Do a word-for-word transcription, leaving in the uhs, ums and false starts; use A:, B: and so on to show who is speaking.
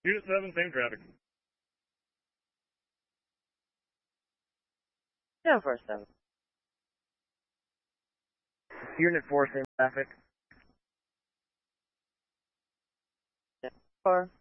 A: Unit seven, same traffic.
B: Yeah, four seven.
C: Unit four, same traffic.
B: Four.